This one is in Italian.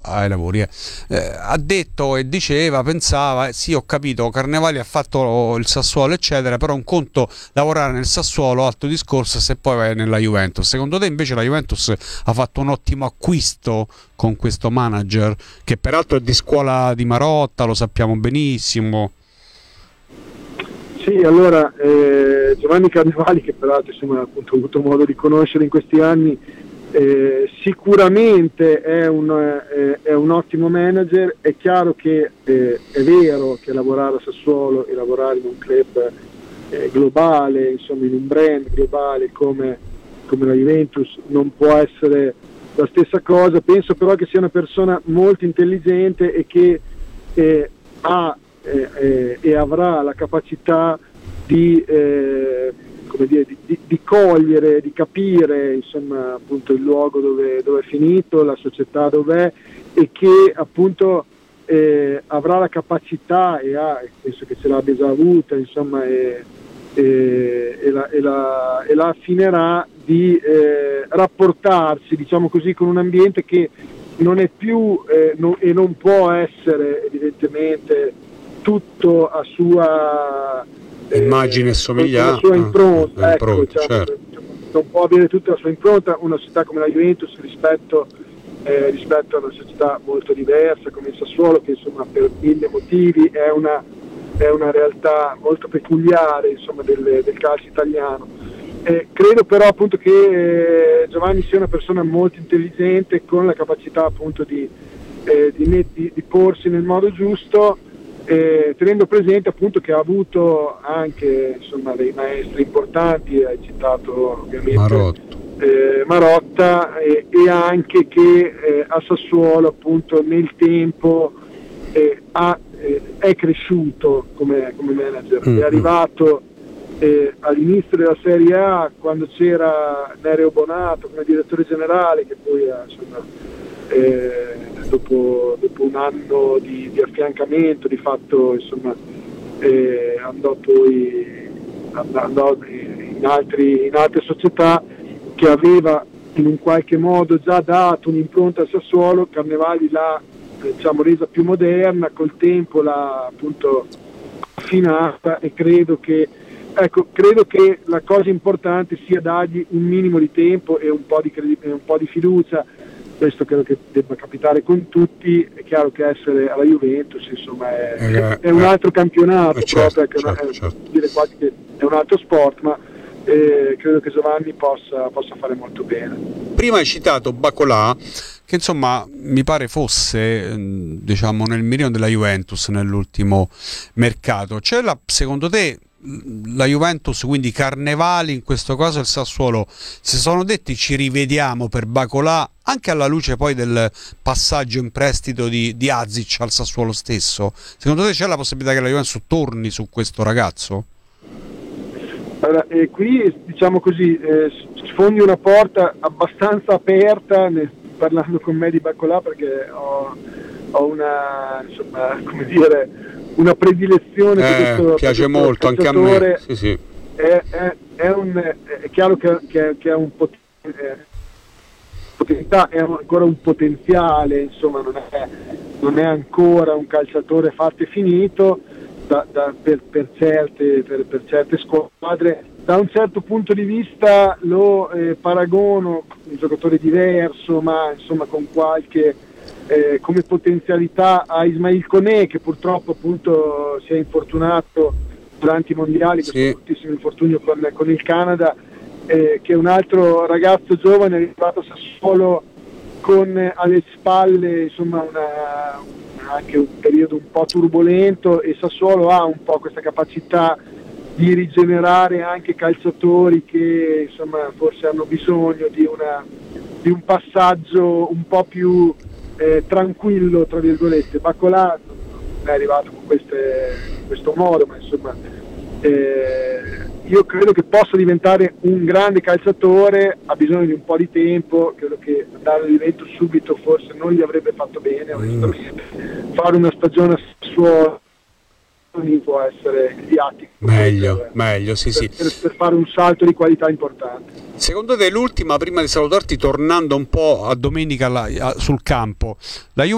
ai lavori. Ha detto e diceva, pensava, sì, ho capito, Carnevali ha fatto il Sassuolo eccetera, però un conto lavorare nel Sassuolo, altro discorso se poi vai nella Juventus. Secondo te invece la Juventus ha fatto un ottimo acquisto con questo manager, che peraltro è di scuola di Marotta, lo sappiamo benissimo? Sì, allora Giovanni Carnevali, che peraltro insomma, appunto, ho avuto modo di conoscere in questi anni, sicuramente è un ottimo manager. È chiaro che è vero che lavorare a Sassuolo e lavorare in un club globale, insomma in un brand globale come la Juventus non può essere la stessa cosa. Penso però che sia una persona molto intelligente e che ha e avrà la capacità di cogliere, di capire insomma appunto il luogo dove è finito, la società dov'è, e che appunto avrà la capacità e penso che ce l'abbia già avuta insomma e la affinerà di rapportarsi, diciamo così, con un ambiente che non è più e non può essere evidentemente tutto a sua immagine e somiglianza, la sua impronta, ecco, certo. Non può avere tutta la sua impronta una società come la Juventus rispetto a una società molto diversa come il Sassuolo, che insomma per mille motivi è una realtà molto peculiare insomma del calcio italiano. Credo però appunto che Giovanni sia una persona molto intelligente, con la capacità appunto di porsi nel modo giusto, tenendo presente appunto che ha avuto anche insomma dei maestri importanti. Hai citato ovviamente Marotta, e anche che a Sassuolo appunto nel tempo è cresciuto come manager. È arrivato all'inizio della Serie A, quando c'era Nereo Bonato come direttore generale, che poi insomma dopo un anno di affiancamento di fatto insomma andò in altre società, che aveva in un qualche modo già dato un'impronta al Sassuolo. Carnevali l'ha diciamo resa più moderna, col tempo l'ha appunto affinata, e credo che la cosa importante sia dargli un minimo di tempo e un po' di fiducia. Questo credo che debba capitare con tutti. È chiaro che essere alla Juventus insomma è un altro campionato, certo. Dire quasi che è un altro sport, ma credo che Giovanni possa fare molto bene. Prima hai citato Bacolà, che insomma mi pare fosse diciamo nel mirino della Juventus nell'ultimo mercato. Secondo te la Juventus, quindi Carnevali, in questo caso il Sassuolo, si sono detti ci rivediamo per Bacolà, anche alla luce poi del passaggio in prestito di Azic al Sassuolo stesso? Secondo te c'è la possibilità che la Juventus torni su questo ragazzo? Allora, qui diciamo così sfondi una porta abbastanza aperta parlando con me di Bacolà, perché ho una insomma come dire una predilezione per questo. Piace molto anche a me. Sì. È chiaro che è un potenzialità, è ancora un potenziale, insomma non è ancora un calciatore fatto e finito per certe squadre. Da un certo punto di vista lo paragono un giocatore diverso, ma insomma con qualche come potenzialità a Ismail Koné, che purtroppo appunto si è infortunato durante i mondiali, questo bruttissimo infortunio con il Canada, che è un altro ragazzo giovane arrivato a Sassuolo con alle spalle insomma anche un periodo un po' turbolento, e Sassuolo ha un po' questa capacità di rigenerare anche calciatori che insomma forse hanno bisogno di un passaggio un po' più tranquillo, tra virgolette. Bacolà non è arrivato con questo modo, ma insomma io credo che possa diventare un grande calciatore. Ha bisogno di un po' di tempo, credo che andare al Juventus subito forse non gli avrebbe fatto bene, onestamente. Fare una stagione a Sassuolo può essere il viatico meglio sì. Per fare un salto di qualità importante. Secondo te l'ultima, prima di salutarti, tornando un po' a domenica sul campo, la